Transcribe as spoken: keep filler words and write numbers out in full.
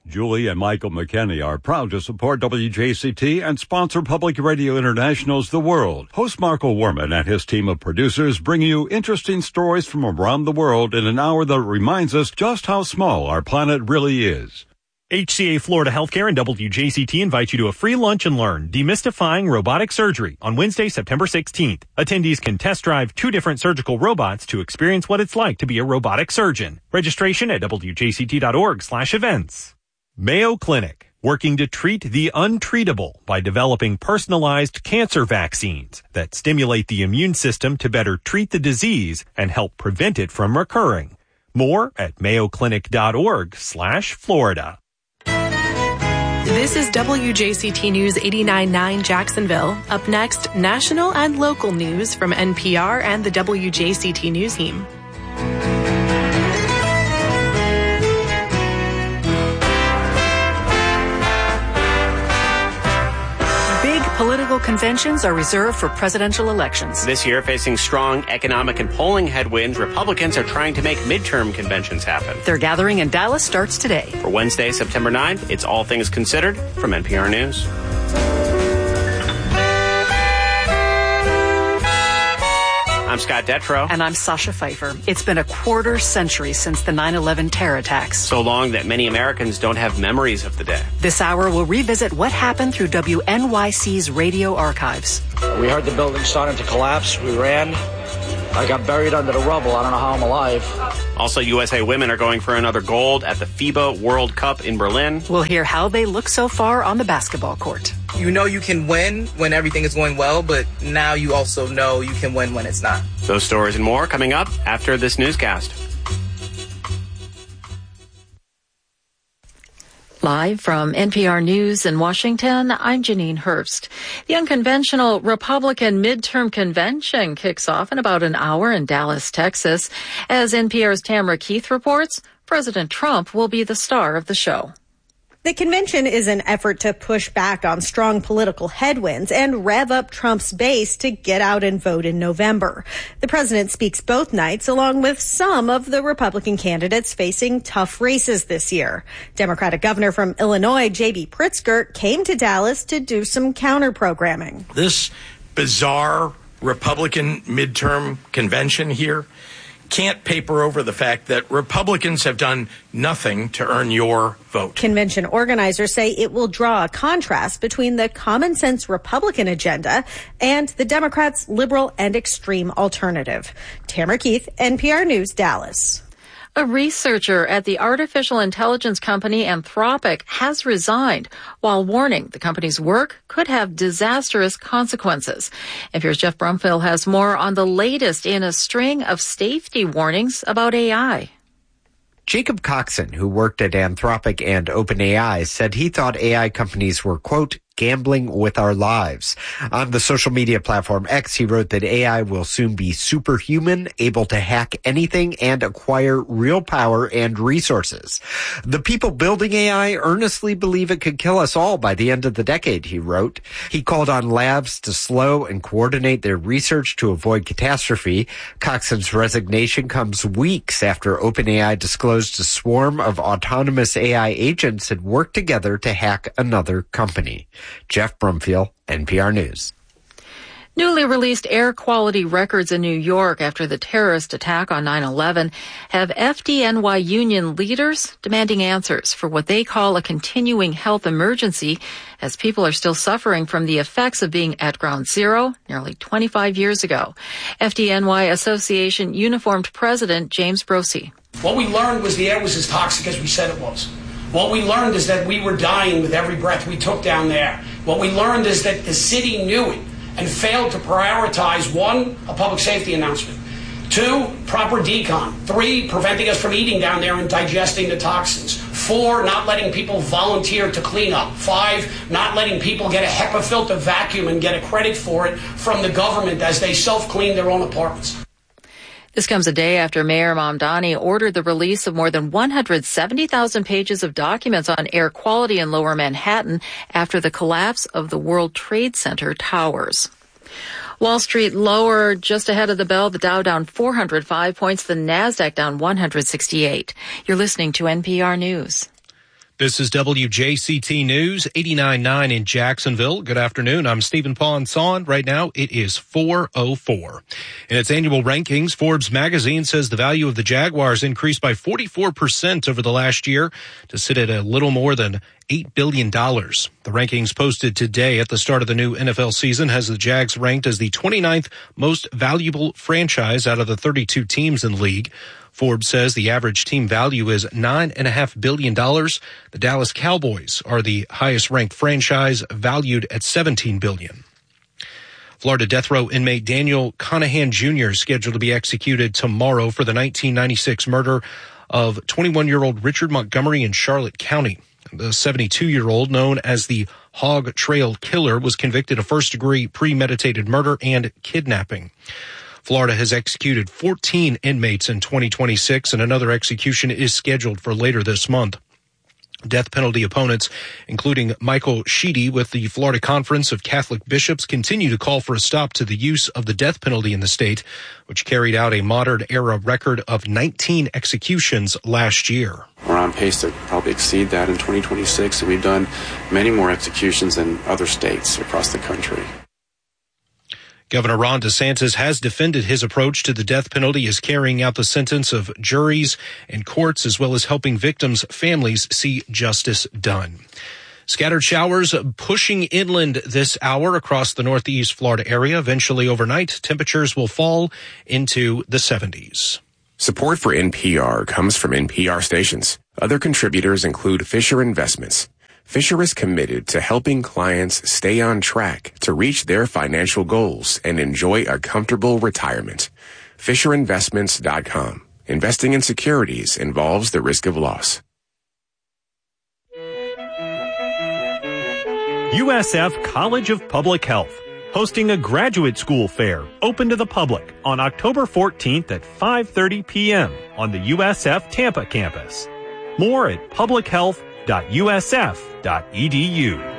Julie and Michael McKenney are proud to support W J C T and sponsor Public Radio International's The World. Host Marco Werman and his team of producers bring you interesting stories from around the world in an hour that reminds us just how small our planet really is. H C A Florida Healthcare and W J C T invite you to a free lunch and learn Demystifying Robotic Surgery on Wednesday, September sixteenth. Attendees can test drive two different surgical robots to experience what it's like to be a robotic surgeon. Registration at W J C T dot org slash events. Mayo Clinic, working to treat the untreatable by developing personalized cancer vaccines that stimulate the immune system to better treat the disease and help prevent it from recurring. More at mayo clinic dot org slash Florida. This is W J C T News eighty-nine point nine Jacksonville. Up next, national and local news from N P R and the W J C T News team. Political conventions are reserved for presidential elections. This year, facing strong economic and polling headwinds, Republicans are trying to make midterm conventions happen. Their gathering in Dallas starts today. For Wednesday, September ninth, it's All Things Considered from N P R News. I'm Scott Detrow. And I'm Sasha Pfeiffer. It's been a quarter century since the nine eleven terror attacks. So long that many Americans don't have memories of the day. This hour will revisit what happened through W N Y C's radio archives. We heard the building starting to collapse. We ran. I got buried under the rubble. I don't know how I'm alive. Also, U S A women are going for another gold at the FIBA World Cup in Berlin. We'll hear how they look so far on the basketball court. You know you can win when everything is going well, but now you also know you can win when it's not. Those stories and more coming up after this newscast. Live from N P R News in Washington, I'm Janine Hurst. The unconventional Republican midterm convention kicks off in about an hour in Dallas, Texas. As N P R's Tamara Keith reports, President Trump will be the star of the show. The convention is an effort to push back on strong political headwinds and rev up Trump's base to get out and vote in November. The president speaks both nights, along with some of the Republican candidates facing tough races this year. Democratic governor from Illinois, J B Pritzker, came to Dallas to do some counter-programming. This bizarre Republican midterm convention here can't paper over the fact that Republicans have done nothing to earn your vote. Convention organizers say it will draw a contrast between the common sense Republican agenda and the Democrats' liberal and extreme alternative. Tamara Keith, N P R News, Dallas. A researcher at the artificial intelligence company Anthropic has resigned while warning the company's work could have disastrous consequences. N P R's Jeff Brumfield has more on the latest in a string of safety warnings about A I. Jacob Coxon, who worked at Anthropic and OpenAI, said he thought A I companies were, quote, gambling with our lives. On the social media platform X, he wrote that A I will soon be superhuman, able to hack anything and acquire real power and resources. The people building A I earnestly believe it could kill us all by the end of the decade, he wrote. He called on labs to slow and coordinate their research to avoid catastrophe. Coxon's resignation comes weeks after OpenAI disclosed a swarm of autonomous A I agents had worked together to hack another company. Jeff Brumfield, N P R News. Newly released air quality records in New York after the terrorist attack on nine eleven have F D N Y union leaders demanding answers for what they call a continuing health emergency as people are still suffering from the effects of being at ground zero nearly twenty-five years ago. F D N Y Association uniformed president James Brosey. What we learned was the air was as toxic as we said it was. What we learned is that we were dying with every breath we took down there. What we learned is that the city knew it and failed to prioritize, one, a public safety announcement, two, proper decon, three, preventing us from eating down there and digesting the toxins, four, not letting people volunteer to clean up, five, not letting people get a HEPA filter vacuum and get a credit for it from the government as they self-clean their own apartments. This comes a day after Mayor Mamdani ordered the release of more than one hundred seventy thousand pages of documents on air quality in Lower Manhattan after the collapse of the World Trade Center towers. Wall Street lower just ahead of the bell, the Dow down four hundred five points, the NASDAQ down one hundred sixty-eight. You're listening to N P R News. This is W J C T News, eighty-nine point nine in Jacksonville. Good afternoon. I'm Stephen Ponsson. Right now, it is four oh four. In its annual rankings, Forbes magazine says the value of the Jaguars increased by forty-four percent over the last year to sit at a little more than eight billion dollars. The rankings posted today at the start of the new N F L season has the Jags ranked as the twenty-ninth most valuable franchise out of the thirty-two teams in the league. Forbes says the average team value is nine point five billion dollars. The Dallas Cowboys are the highest-ranked franchise, valued at seventeen billion dollars. Florida death row inmate Daniel Conahan Junior is scheduled to be executed tomorrow for the nineteen ninety-six murder of twenty-one-year-old Richard Montgomery in Charlotte County. The seventy-two-year-old, known as the Hog Trail Killer, was convicted of first-degree premeditated murder and kidnapping. Florida has executed fourteen inmates in twenty twenty-six, and another execution is scheduled for later this month. Death penalty opponents, including Michael Sheedy with the Florida Conference of Catholic Bishops, continue to call for a stop to the use of the death penalty in the state, which carried out a modern-era record of nineteen executions last year. We're on pace to probably exceed that in twenty twenty-six, and we've done many more executions than other states across the country. Governor Ron DeSantis has defended his approach to the death penalty as carrying out the sentence of juries and courts, as well as helping victims' families see justice done. Scattered showers pushing inland this hour across the northeast Florida area. Eventually overnight, temperatures will fall into the seventies. Support for N P R comes from N P R stations. Other contributors include Fisher Investments. Fisher is committed to helping clients stay on track to reach their financial goals and enjoy a comfortable retirement. Fisher Investments dot com. Investing in securities involves the risk of loss. U S F College of Public Health, hosting a graduate school fair open to the public on October fourteenth at five thirty p.m. on the U S F Tampa campus. More at public health dot U S F dot E D U.